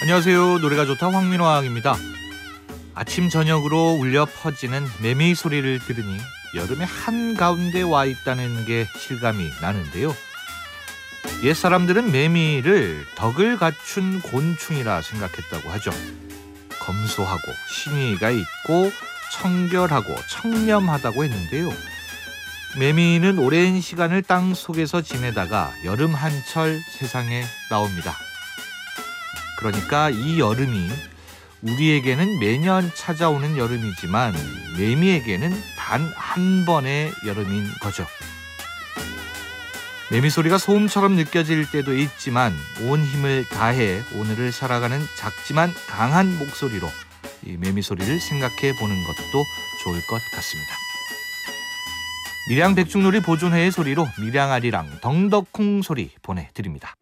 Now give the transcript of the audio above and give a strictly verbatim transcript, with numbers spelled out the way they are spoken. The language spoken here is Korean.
안녕하세요. 노래가 좋다 황민화입니다. 아침 저녁으로 울려 퍼지는 매미 소리를 들으니 여름의 한가운데 와 있다는 게 실감이 나는데요. 옛 사람들은 매미를 덕을 갖춘 곤충이라 생각했다고 하죠. 검소하고 신의가 있고 청결하고 청렴하다고 했는데요. 매미는 오랜 시간을 땅 속에서 지내다가 여름 한철 세상에 나옵니다. 그러니까 이 여름이 우리에게는 매년 찾아오는 여름이지만 매미에게는 단 한 번의 여름인 거죠. 매미 소리가 소음처럼 느껴질 때도 있지만 온 힘을 다해 오늘을 살아가는 작지만 강한 목소리로 이 매미 소리를 생각해 보는 것도 좋을 것 같습니다. 밀양 백중놀이 보존회의 소리로 밀양아리랑 덩덕콩 소리 보내드립니다.